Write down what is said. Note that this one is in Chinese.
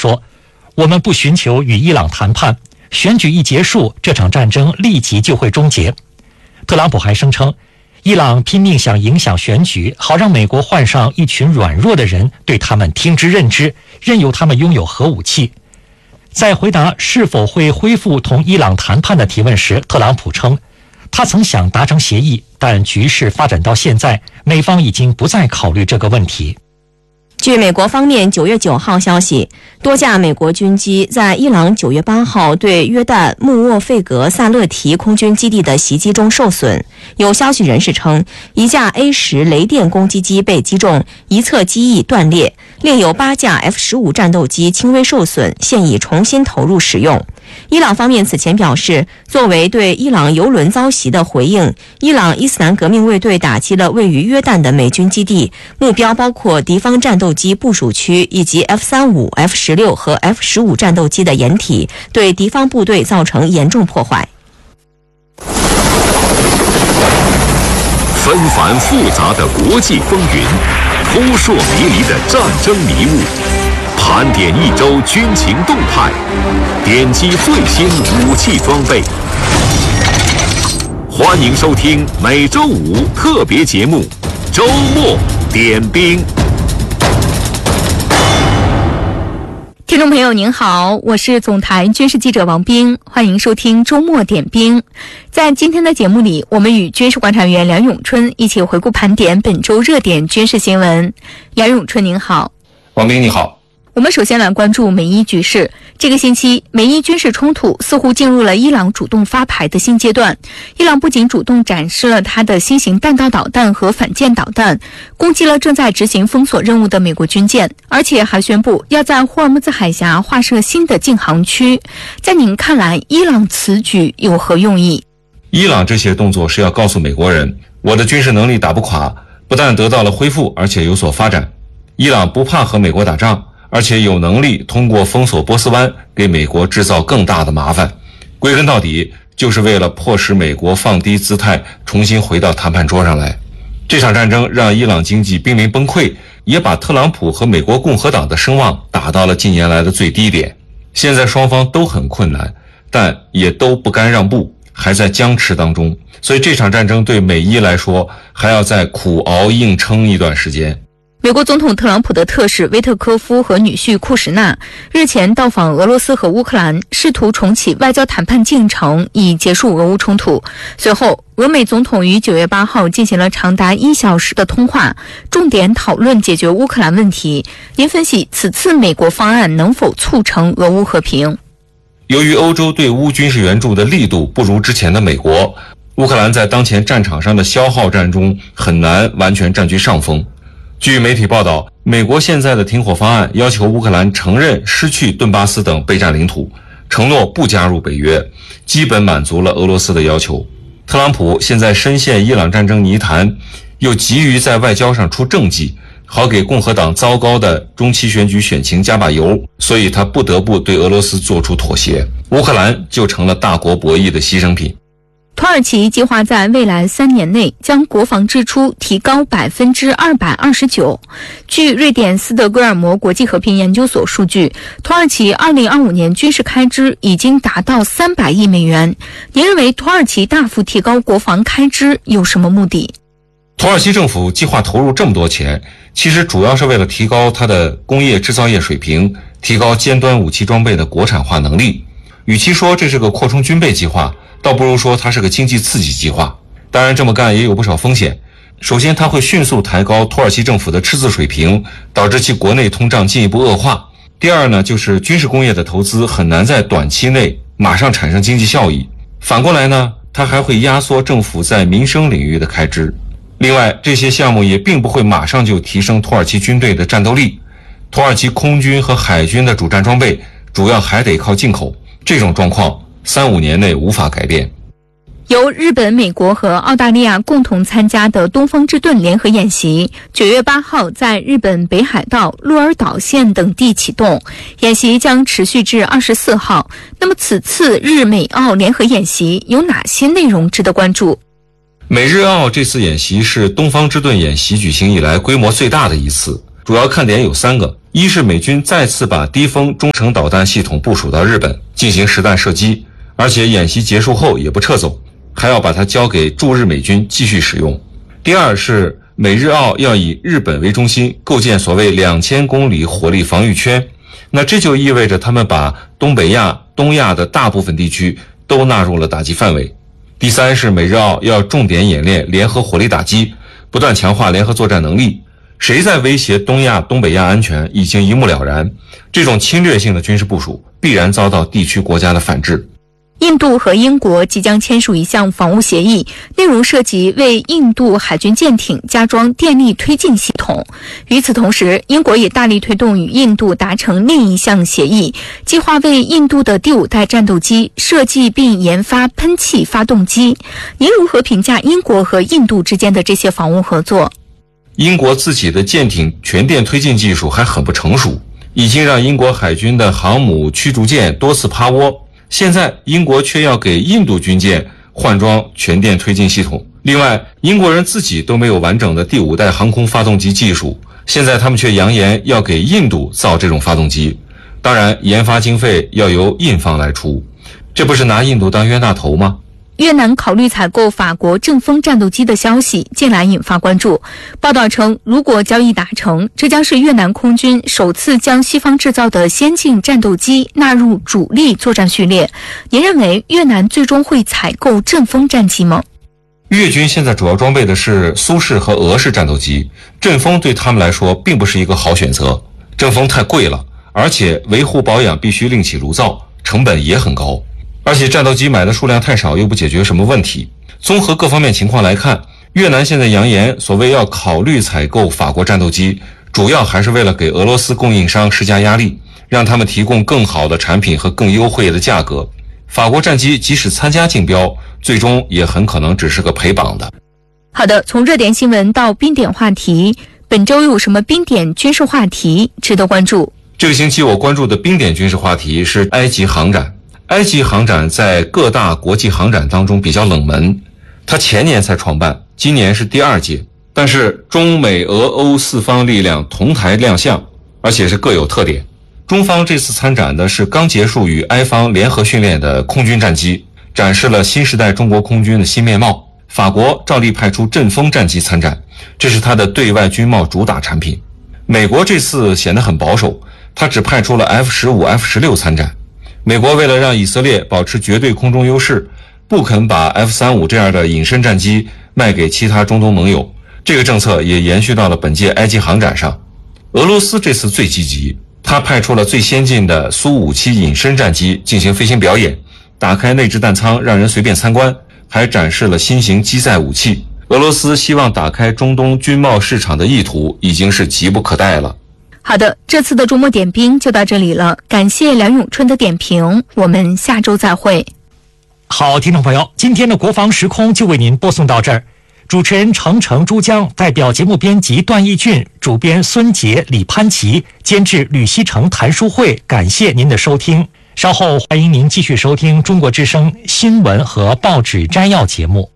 说，我们不寻求与伊朗谈判，选举一结束，这场战争立即就会终结。特朗普还声称，伊朗拼命想影响选举，好让美国换上一群软弱的人，对他们听之任之，任由他们拥有核武器。在回答是否会恢复同伊朗谈判的提问时，特朗普称，他曾想达成协议，但局势发展到现在，美方已经不再考虑这个问题。 据美国方面9月9号消息，多架美国军机在伊朗9月8号对约旦穆沃费格萨勒提空军基地的袭击中受损。有消息人士称，一架 A-10雷电攻击机被击中，一侧机翼断裂，另有8架 F-15战斗机轻微受损，现已重新投入使用。伊朗方面此前表示，作为对伊朗油轮遭袭的回应，伊朗伊斯兰革命卫队打击了位于约旦的美军基地，目标包括敌方战斗机部署区以及 F-35、F-16 和 F-15战斗机的掩体，对敌方部队造成严重破坏。 纷繁复杂的国际风云，扑朔迷离的战争迷雾，盘点一周军情动态，点击最新武器装备。欢迎收听每周五特别节目《周末点兵》。 听众朋友您好，我是总台军事记者王斌，欢迎收听周末点兵。在今天的节目里，我们与军事观察员梁永春一起回顾盘点本周热点军事新闻。梁永春您好。 王斌你好。 我们首先来关注美伊局势。这个星期，美伊军事冲突似乎进入了伊朗主动发牌的新阶段。伊朗不仅主动展示了它的新型弹道导弹和反舰导弹，攻击了正在执行封锁任务的美国军舰，而且还宣布要在霍尔木兹海峡划设新的禁航区。在您看来，伊朗此举有何用意？ 伊朗这些动作是要告诉美国人，我的军事能力打不垮，不但得到了恢复，而且有所发展。伊朗不怕和美国打仗，而且有能力通过封锁波斯湾给美国制造更大的麻烦，归根到底就是为了迫使美国放低姿态，重新回到谈判桌上来。这场战争让伊朗经济濒临崩溃，也把特朗普和美国共和党的声望打到了近年来的最低点。现在双方都很困难，但也都不甘让步，还在僵持当中，所以这场战争对美伊来说还要再苦熬硬撑一段时间。 美国总统特朗普的特使威特科夫和女婿库什纳日前到访俄罗斯和乌克兰，试图重启外交谈判进程，以结束俄乌冲突。随后，俄美总统于9月8号进行了长达1小时的通话，重点讨论解决乌克兰问题。您分析此次美国方案能否促成俄乌和平？ 由于欧洲对乌军事援助的力度不如之前的美国，乌克兰在当前战场上的消耗战中很难完全占据上风。据媒体报道，美国现在的停火方案要求乌克兰承认失去顿巴斯等备战领土，承诺不加入北约，基本满足了俄罗斯的要求。特朗普现在深陷伊朗战争泥潭，又急于在外交上出政绩，好给共和党糟糕的中期选举选情加把油，所以他不得不对俄罗斯做出妥协，乌克兰就成了大国博弈的牺牲品。 土耳其计划在未来3年内将国防支出提高229%。据瑞典斯德哥尔摩国际和平研究所数据，土耳其2025年军事开支已经达到300亿美元。您认为土耳其大幅提高国防开支有什么目的？ 土耳其政府计划投入这么多钱，其实主要是为了提高它的工业制造业水平，提高尖端武器装备的国产化能力。与其说这是个扩充军备计划，倒不如说它是个经济刺激计划。当然这么干也有不少风险。首先，它会迅速抬高土耳其政府的赤字水平，导致其国内通胀进一步恶化。第二呢，就是军事工业的投资很难在短期内马上产生经济效益。反过来呢，它还会压缩政府在民生领域的开支。另外，这些项目也并不会马上就提升土耳其军队的战斗力。土耳其空军和海军的主战装备主要还得靠进口，这种状况3-5年内无法改变。 由日本、美国和澳大利亚共同参加的东方之盾联合演习9月8号在日本北海道鹿儿岛县等地启动，演习将持续至24号。那么此次日美澳联合演习有哪些内容值得关注？ 美日澳这次演习是东方之盾演习举行以来规模最大的一次。 主要看点有3个：一是美军再次把低风中程导弹系统部署到日本进行实弹射击，而且演习结束后也不撤走，还要把它交给驻日美军继续使用。第二是美日澳要以日本为中心构建所谓2000公里火力防御圈，那这就意味着他们把东北亚、东亚的大部分地区都纳入了打击范围。第三是美日澳要重点演练联合火力打击，不断强化联合作战能力。谁在威胁东亚、东北亚安全已经一目了然，这种侵略性的军事部署必然遭到地区国家的反制。 印度和英国即将签署一项防务协议，内容涉及为印度海军舰艇加装电力推进系统。与此同时，英国也大力推动与印度达成另一项协议，计划为印度的第5代战斗机设计并研发喷气发动机。您如何评价英国和印度之间的这些防务合作？ 英国自己的舰艇全电推进技术还很不成熟，已经让英国海军的航母驱逐舰多次趴窝。现在英国却要给印度军舰换装全电推进系统。另外，英国人自己都没有完整的第5代航空发动机技术，现在他们却扬言要给印度造这种发动机。当然，研发经费要由印方来出，这不是拿印度当冤大头吗？ 越南考虑采购法国阵风战斗机的消息近来引发关注。报道称，如果交易达成，这将是越南空军首次将西方制造的先进战斗机纳入主力作战序列。您认为越南最终会采购阵风战机吗？ 越军现在主要装备的是苏式和俄式战斗机，阵风对他们来说并不是一个好选择。阵风太贵了，而且维护保养必须另起炉灶，成本也很高。而且战斗机买的数量太少，又不解决什么问题。综合各方面情况来看，越南现在扬言所谓要考虑采购法国战斗机，主要还是为了给俄罗斯供应商施加压力，让他们提供更好的产品和更优惠的价格。法国战机即使参加竞标，最终也很可能只是个陪绑的。 好的，从热点新闻到冰点话题，本周有什么冰点军事话题值得关注？ 这个星期我关注的冰点军事话题是埃及航展。埃及航展在各大国际航展当中比较冷门，它前年才创办，今年是第2届，但是中美俄欧4方力量同台亮相，而且是各有特点。中方这次参展的是刚结束与埃方联合训练的空军战机，展示了新时代中国空军的新面貌。法国照例派出阵风战机参展，这是它的对外军贸主打产品。美国这次显得很保守，它只派出了 F-15、F-16 参展。美国为了让以色列保持绝对空中优势，不肯把 F-35这样的隐身战机卖给其他中东盟友，这个政策也延续到了本届埃及航展上。俄罗斯这次最积极，他派出了最先进的苏57隐身战机进行飞行表演，打开内置弹舱让人随便参观，还展示了新型机载武器。俄罗斯希望打开中东军贸市场的意图已经是急不可待了。 好的，这次的周末点兵就到这里了，感谢梁永春的点评，我们下周再会。 好，听众朋友，今天的国防时空就为您播送到这儿。主持人程程、珠江，代表节目编辑段义俊，主编孙杰、李潘琪，监制吕希成、谭书慧，感谢您的收听。稍后欢迎您继续收听中国之声新闻和报纸摘要节目。